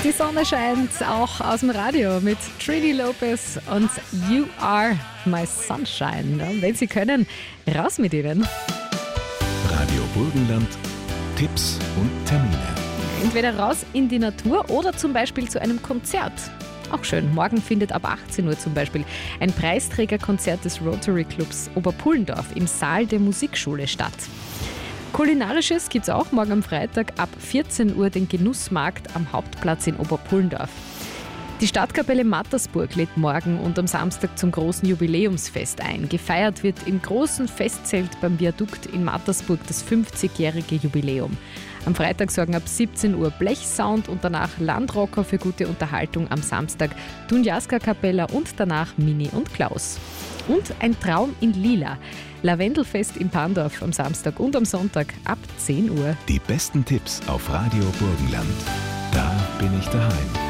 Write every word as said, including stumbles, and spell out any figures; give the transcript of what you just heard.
Die Sonne scheint auch aus dem Radio mit Trini Lopez und You Are My Sunshine. Wenn Sie können, raus mit Ihnen. Radio Burgenland, Tipps und Termine. Entweder raus in die Natur oder zum Beispiel zu einem Konzert. Auch schön. Morgen findet ab achtzehn Uhr zum Beispiel ein Preisträgerkonzert des Rotary Clubs Oberpullendorf im Saal der Musikschule statt. Kulinarisches gibt es auch morgen am Freitag ab vierzehn Uhr den Genussmarkt am Hauptplatz in Oberpullendorf. Die Stadtkapelle Mattersburg lädt morgen und am Samstag zum großen Jubiläumsfest ein. Gefeiert wird im großen Festzelt beim Viadukt in Mattersburg das fünfzigjährige Jubiläum. Am Freitag sorgen ab siebzehn Uhr Blechsound und danach Landrocker für gute Unterhaltung. Am Samstag Dunjaska Kapella und danach Mini und Klaus. Und ein Traum in Lila. Lavendelfest in Pandorf am Samstag und am Sonntag ab zehn Uhr. Die besten Tipps auf Radio Burgenland. Da bin ich daheim.